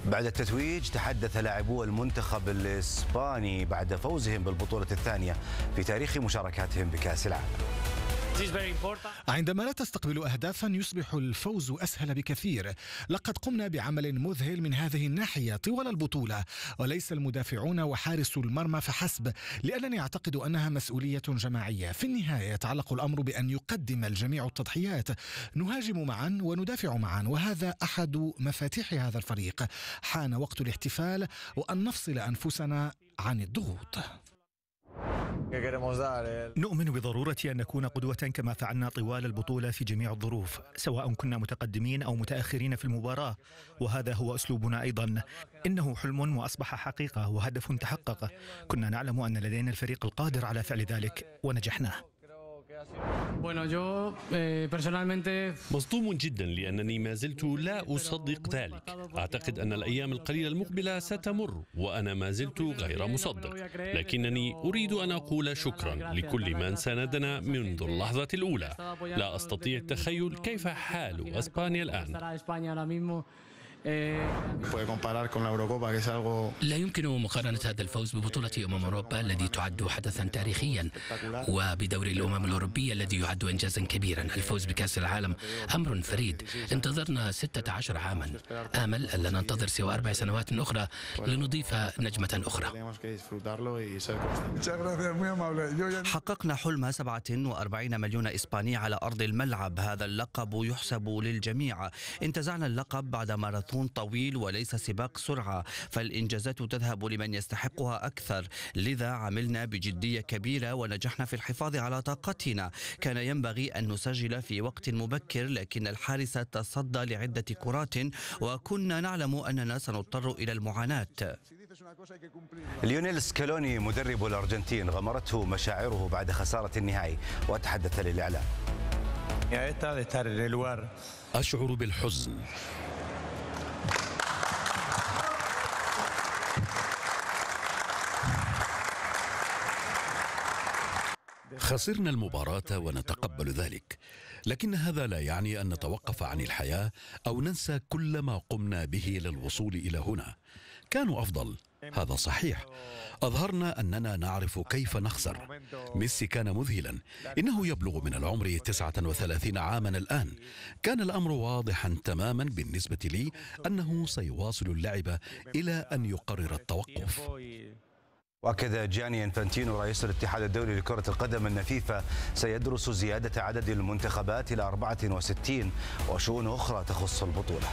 بعد التتويج تحدث لاعبو المنتخب الإسباني بعد فوزهم بالبطولة الثانية في تاريخ مشاركاتهم بكأس العالم. عندما لا تستقبل أهدافا يصبح الفوز أسهل بكثير. لقد قمنا بعمل مذهل من هذه الناحية طوال البطولة، وليس المدافعون وحارس المرمى فحسب، لأنني أعتقد أنها مسؤولية جماعية. في النهاية يتعلق الأمر بأن يقدم الجميع التضحيات، نهاجم معا وندافع معا، وهذا أحد مفاتيح هذا الفريق. حان وقت الاحتفال وأن نفصل أنفسنا عن الضغوط. نؤمن بضرورة أن نكون قدوة كما فعلنا طوال البطولة في جميع الظروف، سواء كنا متقدمين أو متأخرين في المباراة، وهذا هو أسلوبنا أيضا. إنه حلم وأصبح حقيقة وهدف تحقق. كنا نعلم أن لدينا الفريق القادر على فعل ذلك ونجحنا. مصدوم جدا لأنني ما زلت لا أصدق ذلك. أعتقد أن الأيام القليلة المقبلة ستمر وأنا ما زلت غير مصدق، لكنني أريد أن أقول شكرا لكل من ساندنا منذ اللحظة الأولى. لا أستطيع التخيل كيف حال أسبانيا الآن. لا يمكن مقارنة هذا الفوز ببطولة أوروبا الذي تعد حدثا تاريخيا وبدوري الأمم الأوروبية الذي يعد إنجازا كبيرا. الفوز بكأس العالم أمر فريد، انتظرنا 16 عاما. آمل ألا ننتظر سوى 4 سنوات أخرى لنضيف نجمة أخرى. حققنا حلم 47 مليون إسباني على أرض الملعب. هذا اللقب يحسب للجميع. انتزعنا اللقب بعد ماراثون طويل وليس سباق سرعة، فالإنجازات تذهب لمن يستحقها أكثر. لذا عملنا بجدية كبيرة ونجحنا في الحفاظ على طاقتنا. كان ينبغي أن نسجل في وقت مبكر، لكن الحارس تصدى لعدة كرات وكنا نعلم أننا سنضطر إلى المعاناة. ليونيل سكالوني مدرب الأرجنتين غمرته مشاعره بعد خسارة النهائي وتحدث للإعلام. أشعر بالحزن. خسرنا المباراة ونتقبل ذلك، لكن هذا لا يعني أن نتوقف عن الحياة أو ننسى كل ما قمنا به للوصول إلى هنا. كانوا أفضل، هذا صحيح. أظهرنا أننا نعرف كيف نخسر. ميسي كان مذهلا، إنه يبلغ من العمر 39 عاما الآن. كان الأمر واضحا تماما بالنسبة لي أنه سيواصل اللعب إلى أن يقرر التوقف. وأكد جياني إنفانتينو رئيس الاتحاد الدولي لكرة القدم أن فيفا سيدرس زيادة عدد المنتخبات إلى 64 وشؤون أخرى تخص البطولة.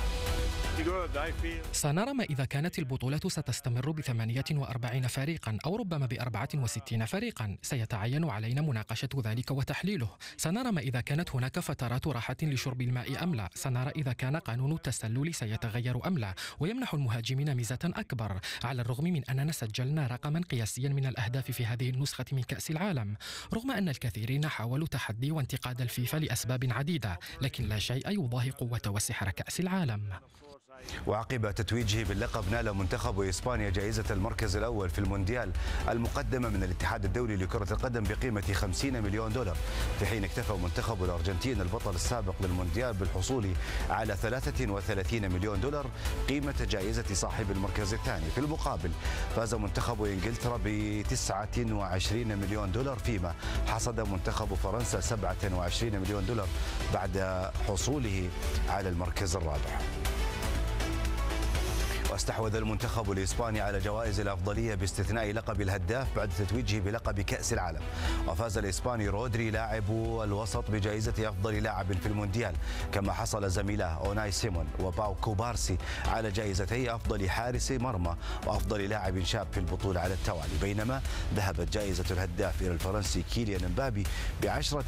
سنرى ما إذا كانت البطولة ستستمر ب48 فريقا أو ربما ب64 فريقا. سيتعين علينا مناقشة ذلك وتحليله. سنرى ما إذا كانت هناك فترات راحة لشرب الماء أم لا. سنرى إذا كان قانون التسلل سيتغير أم لا ويمنح المهاجمين ميزة أكبر، على الرغم من أننا سجلنا رقما قياسيا من الأهداف في هذه النسخة من كأس العالم، رغم أن الكثيرين حاولوا تحدي وانتقاد الفيفا لأسباب عديدة، لكن لا شيء يضاهي قوة وسحر كأس العالم. وعقب تتويجه باللقب نال منتخب إسبانيا جائزة المركز الأول في المونديال المقدمة من الاتحاد الدولي لكرة القدم بقيمة 50 مليون دولار، في حين اكتفى منتخب الأرجنتين البطل السابق للمونديال بالحصول على 33 مليون دولار قيمة جائزة صاحب المركز الثاني. في المقابل فاز منتخب إنجلترا ب 29 مليون دولار، فيما حصد منتخب فرنسا 27 مليون دولار بعد حصوله على المركز الرابع. واستحوذ المنتخب الإسباني على جوائز الأفضلية باستثناء لقب الهداف بعد تتويجه بلقب كأس العالم. وفاز الإسباني رودري لاعب الوسط بجائزة أفضل لاعب في المونديال، كما حصل زميلاه أوناي سيمون وباو كوبارسي على جائزتي أفضل حارس مرمى وأفضل لاعب شاب في البطولة على التوالي، بينما ذهبت جائزة الهداف إلى الفرنسي كيليان مبابي ب10